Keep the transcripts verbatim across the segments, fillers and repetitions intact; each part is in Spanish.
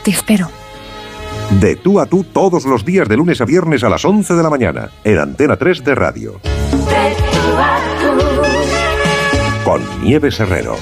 Te espero. De tú a tú todos los días de lunes a viernes a las once de la mañana en Antena tres de Radio. De tú a tú. Con Nieves Herrero.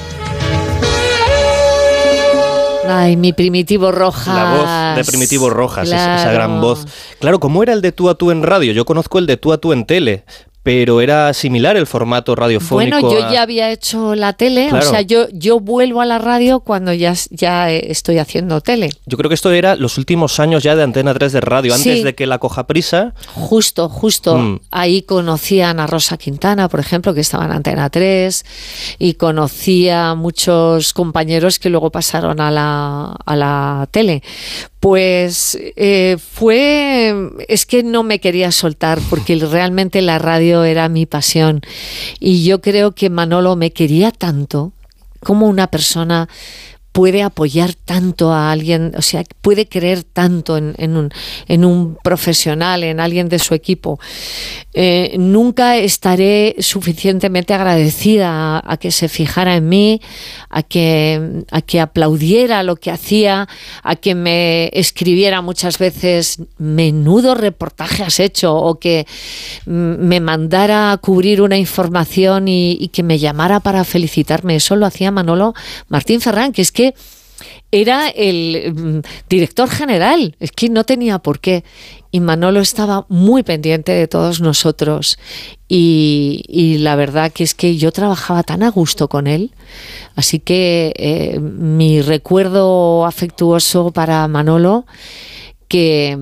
Ay, mi Primitivo Rojas. La voz de Primitivo Rojas, claro. esa gran voz. Claro, ¿cómo era el de tú a tú en radio? Yo conozco el de tú a tú en tele, pero era similar el formato radiofónico. Bueno, yo a... ya había hecho la tele, Claro. o sea, yo, yo vuelvo a la radio cuando ya, ya estoy haciendo tele. Yo creo que esto era los últimos años ya de Antena tres de radio, antes Sí. de que la coja prisa. Justo, justo. Mm. Ahí conocían a Rosa Quintana, por ejemplo, que estaba en Antena tres, y conocía a muchos compañeros que luego pasaron a la, a la tele. Pues eh, fue, es que no me quería soltar porque realmente la radio era mi pasión y yo creo que Manolo me quería tanto como una persona puede apoyar tanto a alguien, o sea, puede creer tanto en, en, un, en un profesional, en alguien de su equipo. Eh, nunca estaré suficientemente agradecida a, a que se fijara en mí, a que, a que aplaudiera lo que hacía, a que me escribiera muchas veces menudo reportaje has hecho, o que me mandara a cubrir una información y, y que me llamara para felicitarme. Eso lo hacía Manolo Martín Ferrán, que es que era el mm, director general, es que no tenía por qué. Y Manolo estaba muy pendiente de todos nosotros y, y la verdad que es que yo trabajaba tan a gusto con él, así que eh, mi recuerdo afectuoso para Manolo, que...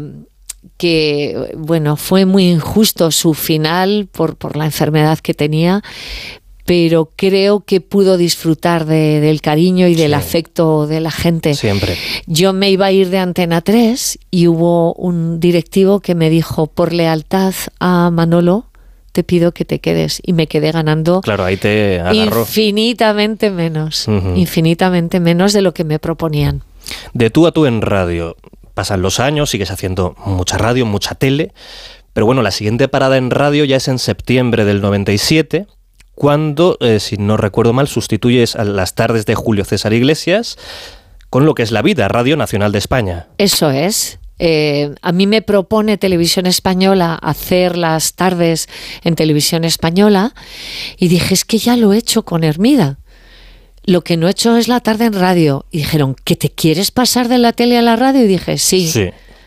que bueno, fue muy injusto su final por, por la enfermedad que tenía, pero creo que pudo disfrutar de, del cariño y del sí. afecto de la gente. Siempre. Yo me iba a ir de Antena tres y hubo un directivo que me dijo, por lealtad a Manolo, te pido que te quedes. Y me quedé ganando claro, ahí te agarró. infinitamente menos, Uh-huh. infinitamente menos de lo que me proponían. De tú a tú en radio. Pasan los años, sigues haciendo mucha radio, mucha tele, pero bueno, la siguiente parada en radio ya es en septiembre del noventa y siete, cuando, eh, si no recuerdo mal, sustituyes a las tardes de Julio César Iglesias con lo que es La Vida, Radio Nacional de España. Eso es. Eh, a mí me propone Televisión Española hacer las tardes en Televisión Española y dije, es que ya lo he hecho con Hermida. Lo que no he hecho es la tarde en radio. Y dijeron, ¿que te quieres pasar de la tele a la radio? Y dije, sí. Sí.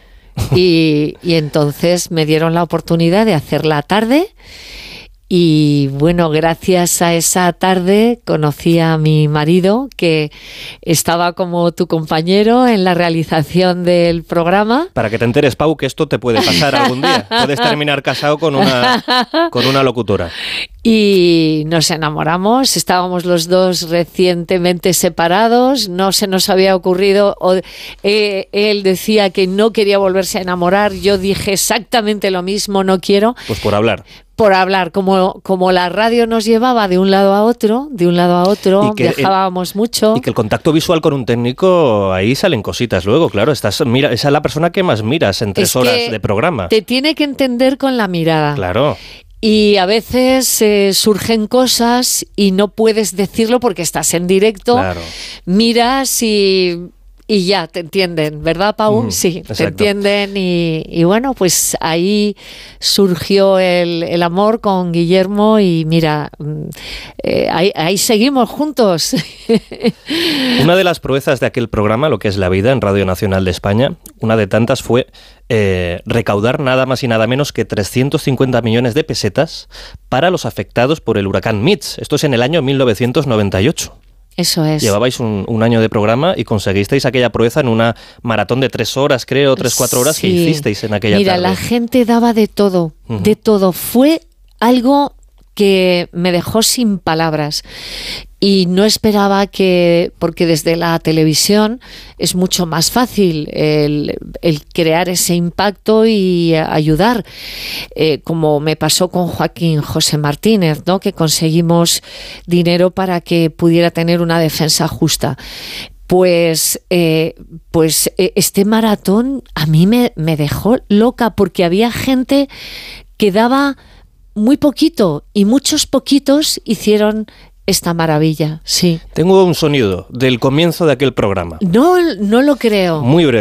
Y, y entonces me dieron la oportunidad de hacer la tarde. Y bueno, gracias a esa tarde conocí a mi marido, que estaba como tu compañero en la realización del programa. Para que te enteres, Pau, que esto te puede pasar algún día. Puedes terminar casado con una, con una locutora. Y nos enamoramos, estábamos los dos recientemente separados, no se nos había ocurrido, o, eh, él decía que no quería volverse a enamorar, yo dije exactamente lo mismo, no quiero. Pues por hablar. Por hablar, como, como la radio nos llevaba de un lado a otro, de un lado a otro, y que viajábamos el, mucho. Y que el contacto visual con un técnico, ahí salen cositas luego, claro, estás, mira, esa es la persona que más miras en tres es horas de programa. Te tiene que entender con la mirada. Claro. Y a veces eh, surgen cosas y no puedes decirlo porque estás en directo, claro. Miras y... Y ya, te entienden, ¿verdad, Pau? Mm, sí, exacto. te entienden y, y bueno, pues ahí surgió el, el amor con Guillermo y mira, eh, ahí, ahí seguimos juntos. Una de las proezas de aquel programa, lo que es La Vida en Radio Nacional de España, una de tantas fue eh, recaudar nada más y nada menos que trescientos cincuenta millones de pesetas para los afectados por el huracán Mitch. Esto es en el año mil novecientos noventa y ocho. Eso es. Llevabais un, un año de programa y conseguisteis aquella proeza en una maratón de tres horas, creo, tres, cuatro horas sí. que hicisteis en aquella Mira, tarde. la gente daba de todo, uh-huh. de todo. Fue algo que me dejó sin palabras. Y no esperaba que, porque desde la televisión es mucho más fácil el, el crear ese impacto y ayudar, eh, como me pasó con Joaquín José Martínez, ¿no? Que conseguimos dinero para que pudiera tener una defensa justa. Pues, eh, pues este maratón a mí me, me dejó loca porque había gente que daba muy poquito y muchos poquitos hicieron esta maravilla, sí. Tengo un sonido del comienzo de aquel programa. No, no lo creo. Muy breve.